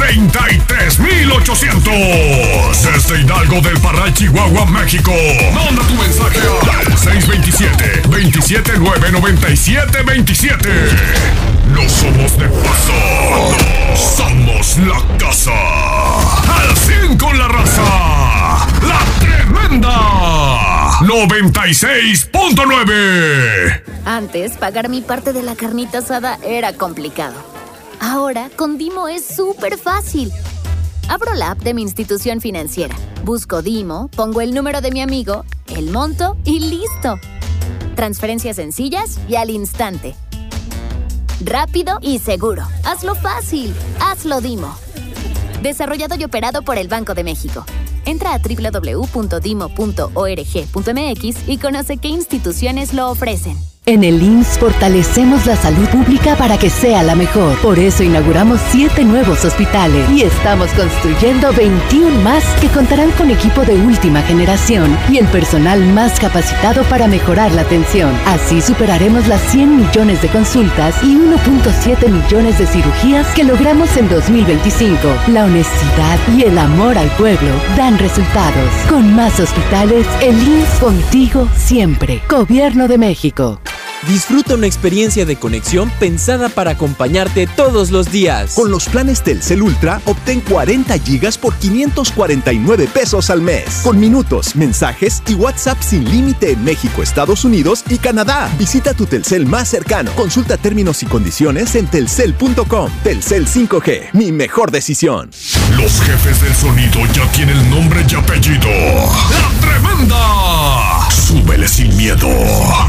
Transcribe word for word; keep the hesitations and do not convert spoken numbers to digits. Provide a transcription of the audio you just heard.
treinta y tres mil ochocientos. Desde Hidalgo del Parral, Chihuahua, México. Manda tu mensaje al seis dos siete, dos siete nueve, nueve siete dos siete. No somos de paso. Somos la casa. Al cien con la raza. La tremenda. noventa y seis punto nueve. Antes, pagar mi parte de la carnita asada era complicado. Ahora, con Dimo es súper fácil. Abro la app de mi institución financiera, busco Dimo, pongo el número de mi amigo, el monto y ¡listo! Transferencias sencillas y al instante. Rápido y seguro. Hazlo fácil. Hazlo Dimo. Desarrollado y operado por el Banco de México. Entra a doble u doble u doble u punto dimo punto org punto m x y conoce qué instituciones lo ofrecen. En el I M S S fortalecemos la salud pública para que sea la mejor. Por eso inauguramos siete nuevos hospitales y estamos construyendo veintiuno más que contarán con equipo de última generación y el personal más capacitado para mejorar la atención. Así superaremos las cien millones de consultas y uno punto siete millones de cirugías que logramos en dos mil veinticinco. La honestidad y el amor al pueblo dan resultados. Con más hospitales, el I M S S contigo siempre. Gobierno de México. Disfruta una experiencia de conexión pensada para acompañarte todos los días. Con los planes Telcel Ultra, obtén cuarenta gigas por quinientos cuarenta y nueve pesos al mes. Con minutos, mensajes y WhatsApp sin límite en México, Estados Unidos y Canadá. Visita tu Telcel más cercano. Consulta términos y condiciones en telcel punto com. Telcel cinco G, mi mejor decisión. Los jefes del sonido ya tienen nombre y apellido. ¡La Tremenda! Súbele sin miedo.